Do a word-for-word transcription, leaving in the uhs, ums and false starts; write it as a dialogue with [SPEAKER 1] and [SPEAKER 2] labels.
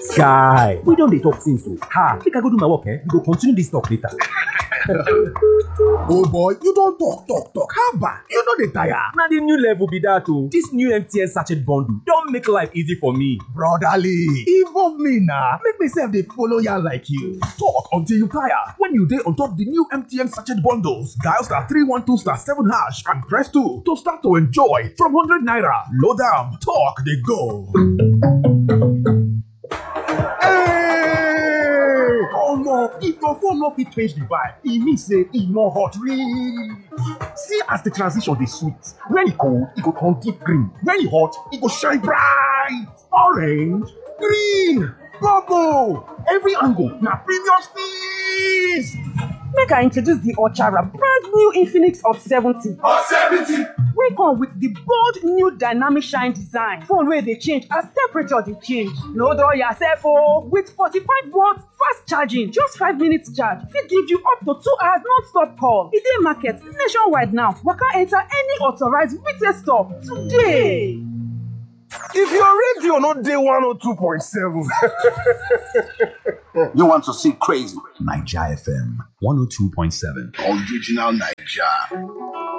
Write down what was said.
[SPEAKER 1] Guy, we don dey talk since o. Ha, make I go do my work, eh? We go continue this talk later.
[SPEAKER 2] Oh boy, you don talk, talk, talk. Haba, you no dey tire.
[SPEAKER 1] Na the new level be that o. This new M T N sachet bundle don make life easy for me.
[SPEAKER 2] Brotherly, involve me na. Make me sef dey follow yarn like you. Talk until you tire. When you dey on top the new M T N sachet bundles, dial star three one two star seven hash and press two to start to enjoy from one hundred naira. Load am, talk dey go. Hey! Omo, if your phone no fit change the vibe, e mean say e no hot reach. See as the transition dey sweet. When e cold, e go turn deep green. When e hot, e go shine bright. Orange, green, purple. Every angle na premium feast.
[SPEAKER 3] Make I introduce the Ochara brand new Infinix Hot seventy.
[SPEAKER 2] Hot seventy.
[SPEAKER 3] Wey come with the bold new dynamic shine design. Phone wey dey change as temperature dey change. No dull yourself o. With forty-five watts fast charging, just five minutes charge fit give you up to two hours non-stop call. E dey market nationwide now. Waka enter any authorized retail store today.
[SPEAKER 2] If your radio no dey one oh two point seven.
[SPEAKER 4] You want to see crazy?
[SPEAKER 5] Naija F M one oh two point seven.
[SPEAKER 4] Original Naija.